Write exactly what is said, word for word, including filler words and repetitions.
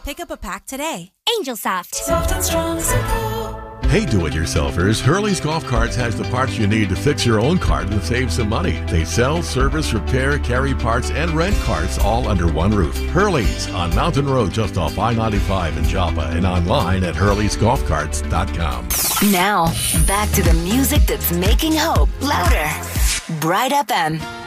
Pick up a pack today. Angel Soft. Soft and strong, simple. Hey, do-it-yourselfers, Hurley's Golf Carts has the parts you need to fix your own cart and save some money. They sell, service, repair, carry parts, and rent carts all under one roof. Hurley's on Mountain Road just off I ninety-five in Joppa and online at hurleys golf carts dot com. Now, back to the music that's making hope louder. Bright F M.